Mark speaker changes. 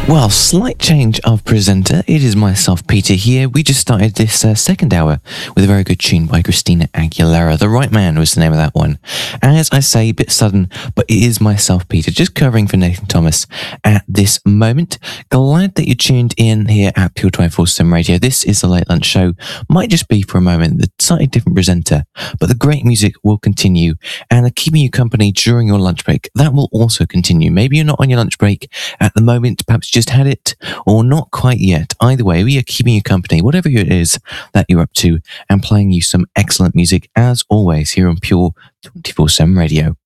Speaker 1: Well, slight change of presenter. It is myself, Peter, here. We just started this second hour with a very good tune by Christina Aguilera. The Right Man was the name of that one. As I say, a bit sudden, but it is myself, Peter, just covering for Nathan Thomas at this moment. Glad that you tuned in here at Pure 24/7 Radio. This is the Late Lunch Show. Might just be for a moment the slightly different presenter, but the great music will continue, and keeping you company during your lunch break, that will also continue. Maybe you're not on your lunch break at the moment, perhaps just had it, or not quite yet. Either way, we are keeping you company, whatever it is that you're up to, and playing you some excellent music, as always, here on Pure 24/7 Radio.